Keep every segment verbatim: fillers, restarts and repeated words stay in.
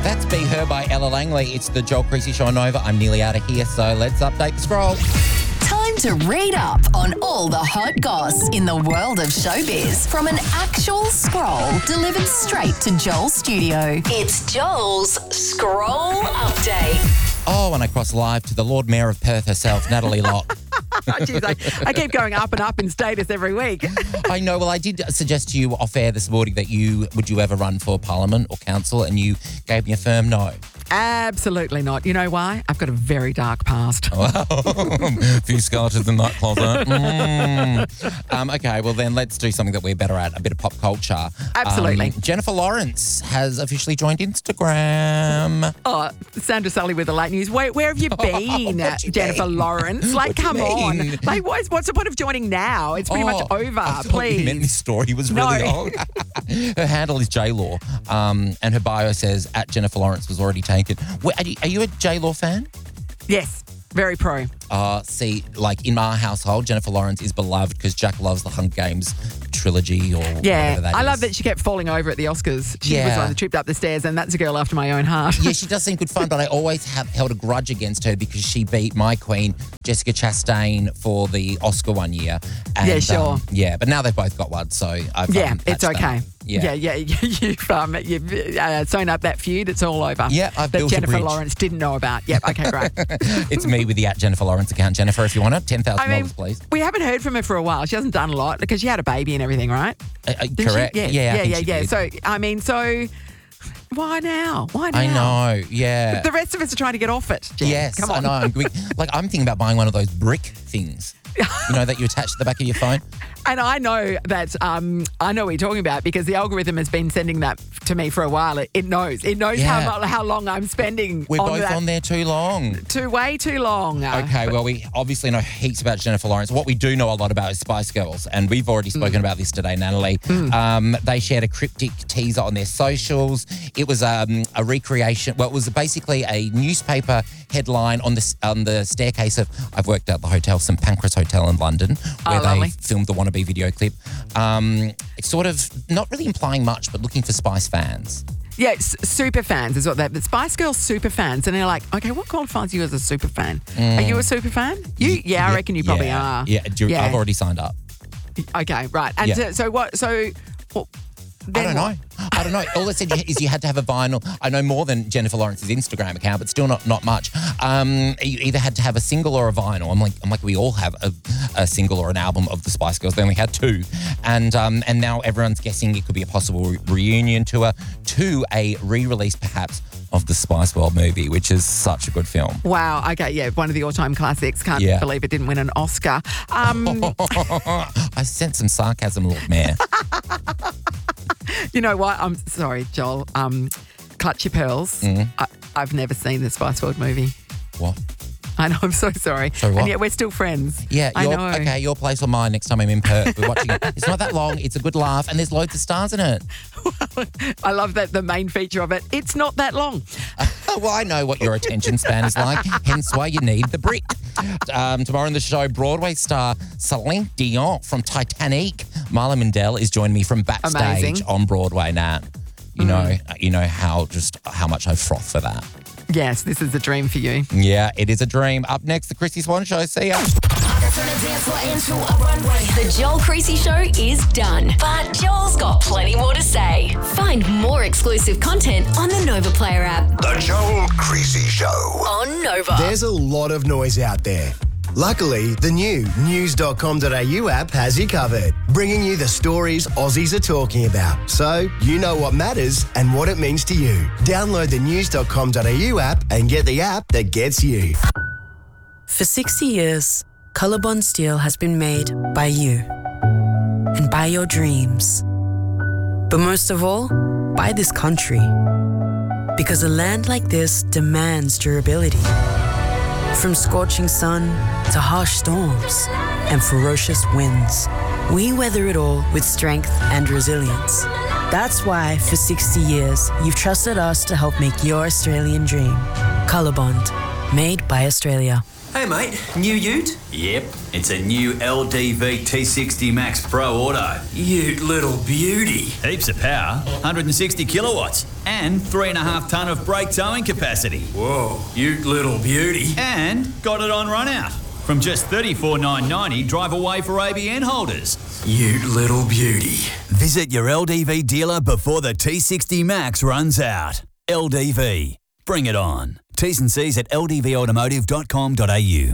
That's Be Her by Ella Langley. It's the Joel Creasy Show on Nova. I'm nearly out of here, so let's update the scroll. Time to read up on all the hot goss in the world of showbiz from an actual scroll delivered straight to Joel's studio. It's Joel's Scroll Update. Oh, and I cross live to the Lord Mayor of Perth herself, Natalie Locke. Oh, geez, I, I keep going up and up in status every week. I know. Well, I did suggest to you off air this morning that you would you ever run for Parliament or Council, and you gave me a firm no. Absolutely not. You know why? I've got a very dark past. Wow. A few skeletons in that closet. Mm. Um, okay, well then let's do something that we're better at, a bit of pop culture. Absolutely. Um, Jennifer Lawrence has officially joined Instagram. Oh, Sandra Sully with the late news. Where, where have you been, What do you Jennifer mean? Lawrence? Like, What do you come on. mean? Like, what is, what's the point of joining now? It's pretty much Oh, over. I thought Please. you meant this story was No. really old. Her handle is J-Law, um, and her bio says, at Jennifer Lawrence was already taken. Wait, are you, are you a J-Law fan? Yes, very pro. Uh, see, like in my household, Jennifer Lawrence is beloved because Jack loves the Hunger Games trilogy or Yeah, whatever that I is. love that she kept falling over at the Oscars. She was Yeah. on the trip up the stairs, and that's a girl after my own heart. Yeah, she does seem good fun, but I always have held a grudge against her because she beat my queen, Jessica Chastain, for the Oscar one year. And, Yeah, sure. Um, yeah, but now they've both got one, so I've Yeah, um, it's patched okay. that. Yeah. yeah, yeah. You've, um, you've uh, sewn up that feud. It's all over. Yeah, I've that built a Jennifer bridge. Lawrence didn't know about. Yep, okay, great. It's me with the at Jennifer Lawrence account. Jennifer, if you want it, ten thousand I mean, dollars, please. we haven't heard from her for a while. She hasn't done a lot because she had a baby and everything, right? Uh, uh, Didn't she? correct. Yeah, Yeah, I yeah, think yeah. she yeah. did. So, I mean, so why now? Why now? I know, yeah. The rest of us are trying to get off it. Jen. Yes, Come I on. know. I'm, we- like, I'm thinking about buying one of those brick things, you know, that you attach to the back of your phone. And I know that um, I know what you're talking about because the algorithm has been sending that to me for a while. It, it knows. It knows Yeah. how mu- how long I'm spending We're on both that. on there too long. Too way too long. Uh, Okay, well, we obviously know heaps about Jennifer Lawrence. What we do know a lot about is Spice Girls, and we've already spoken Mm. about this today, Natalie. Um, they shared a cryptic teaser on their socials. It was um, a recreation. Well, it was basically a newspaper headline on the on the staircase of. I've worked at the hotel, St Pancras Hotel in London, where Oh, they lovely. filmed the Wannabe video clip. Um, it's sort of not really implying much, but looking for Spice fans. Yeah, s- super fans is what that. But Spice Girls super fans, and they're like, okay, what qualifies you as a super fan? Are you a super fan? You, yeah, I reckon you probably yeah. are. Yeah, do you- Yeah. I've already signed up. Okay, right. And Yeah. so, so what? So, well, I then don't what? know. I don't know. All it said is you had to have a vinyl. I know more than Jennifer Lawrence's Instagram account, but still not not much. Um, you either had to have a single or a vinyl. I'm like, I'm like, we all have a, a single or an album of the Spice Girls. They only had two, and um, and now everyone's guessing it could be a possible re- reunion tour to a re-release, perhaps, of the Spice World movie, which is such a good film. Wow. Okay. Yeah. One of the all-time classics. Can't Yeah. believe it didn't win an Oscar. Um, I sense some sarcasm, Lord Mayor. you know what? I'm sorry, Joel. Um, clutch your pearls. Mm. I, I've never seen the Spice World movie. What? I know. I'm so sorry. Sorry, what? And yet we're still friends. Yeah, I your, know. okay, your place or mine next time I'm in Perth. We're watching it. It's not that long. It's a good laugh, and there's loads of stars in it. I love that the main feature of it. It's not that long. Well, I know what your attention span is like, hence why you need the brick. Um, tomorrow on the show, Broadway star Celine Dion from Titanic, Marla Mindell, is joining me from backstage Amazing. on Broadway. Now, you know, you know how just how much I froth for that. Yes, this is a dream for you. Yeah, it is a dream. Up next, the Chrissy Swan Show. See ya. The Joel Creasy Show is done, but Joel's got plenty more to say. Find more exclusive content on the Nova Player app. The Joel Creasy Show. On Nova. There's a lot of noise out there. Luckily, the new news dot com dot a u app has you covered, bringing you the stories Aussies are talking about, so you know what matters and what it means to you. Download the news dot com dot a u app and get the app that gets you. For sixty years, Colorbond Steel has been made by you and by your dreams. But most of all, by this country. Because a land like this demands durability. From scorching sun to harsh storms and ferocious winds, we weather it all with strength and resilience. That's why, for sixty years, you've trusted us to help make your Australian dream. Colorbond, made by Australia. Hey mate, new ute? Yep, it's a new L D V T sixty Max Pro Auto. Ute little beauty. Heaps of power, one hundred sixty kilowatts, and three and a half tonne of brake towing capacity. Whoa, ute little beauty. And got it on run out. From just thirty-four thousand nine hundred ninety dollars, drive away for A B N holders. Ute little beauty. Visit your L D V dealer before the T sixty Max runs out. L D V. Bring it on. T's and C's at l d v automotive dot com dot a u.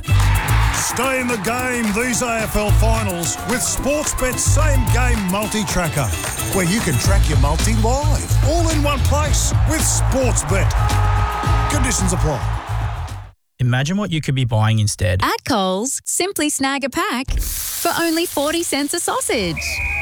Stay in the game these A F L finals with Sportsbet's Same Game Multi-Tracker, where you can track your multi live, all in one place with Sportsbet. Conditions apply. Imagine what you could be buying instead. At Coles, simply snag a pack for only forty cents a sausage.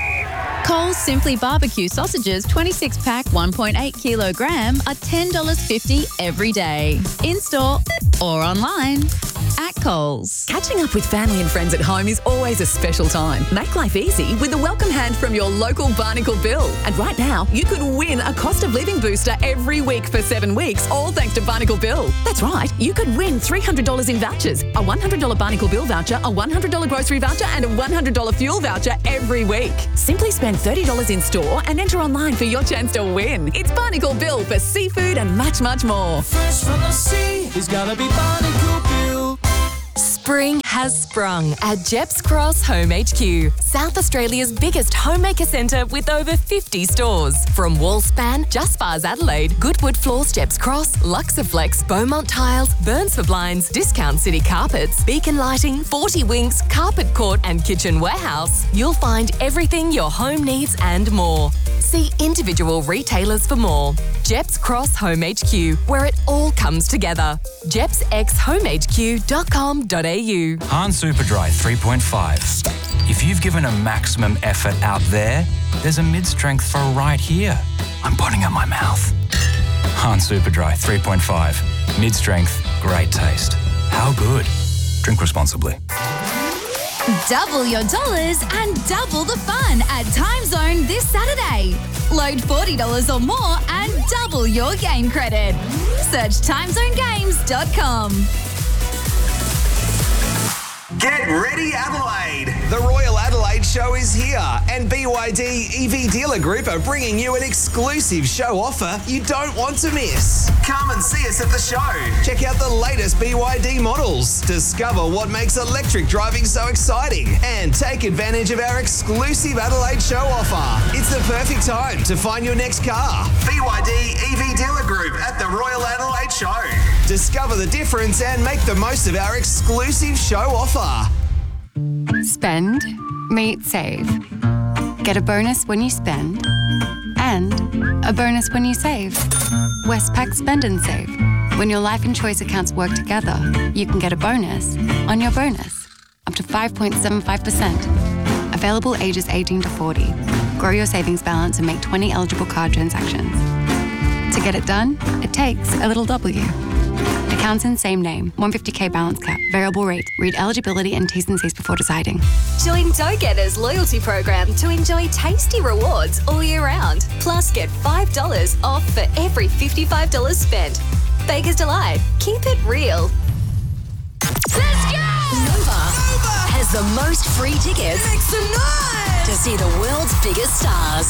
Coles Simply Barbecue Sausages twenty-six pack one point eight kilogram are ten dollars fifty every day. In-store or online. At Coles. Catching up with family and friends at home is always a special time. Make life easy with a welcome hand from your local Barnacle Bill. And right now, you could win a cost of living booster every week for seven weeks, all thanks to Barnacle Bill. That's right, you could win three hundred dollars in vouchers, a one hundred dollars Barnacle Bill voucher, a one hundred dollars grocery voucher, and a one hundred dollars fuel voucher every week. Simply spend thirty dollars in store and enter online for your chance to win. It's Barnacle Bill for seafood and much, much more. Fresh from the sea, it's gotta be Barnacle Bill. Spring has sprung at Jeps Cross Home H Q, South Australia's biggest homemaker centre with over fifty stores. From Wallspan, Just Bars Adelaide, Goodwood Floors, Jeps Cross, Luxaflex, Beaumont Tiles, Burns for Blinds, Discount City Carpets, Beacon Lighting, forty Winks, Carpet Court and Kitchen Warehouse, you'll find everything your home needs and more. See individual retailers for more. Jeps Cross Home H Q, where it all comes together. jeps x home h q dot com dot a u. Han Superdry three point five. If you've given a maximum effort out there, there's a mid-strength for right here. I'm putting out my mouth. Han Superdry three point five. Mid-strength, great taste. How good? Drink responsibly. Double your dollars and double the fun at Time Zone this Saturday. Load forty dollars or more and double your game credit. Search time zone games dot com. Get ready, Adelaide! The Royal Adelaide Show is here, and B Y D E V Dealer Group are bringing you an exclusive show offer you don't want to miss. Come and see us at the show. Check out the latest B Y D models, discover what makes electric driving so exciting, and take advantage of our exclusive Adelaide Show offer. It's the perfect time to find your next car. B Y D E V Dealer Group at the Royal Adelaide Show. Discover the difference and make the most of our exclusive show offer. Spend, meet, save. Get a bonus when you spend and a bonus when you save. Westpac Spend and Save. When your life and choice accounts work together, you can get a bonus on your bonus, up to five point seven five percent. Available ages eighteen to forty. Grow your savings balance and make twenty eligible card transactions. To get it done, it takes a little W. Accounts in same name, one hundred fifty k balance cap, variable rate. Read eligibility and T's and C's before deciding. Join Dough Getters loyalty program to enjoy tasty rewards all year round. Plus, get five dollars off for every fifty-five dollars spent. Baker's Delight. Keep it real. Let's go! Nova, Nova has the most free tickets Next to none! to see the world's biggest stars.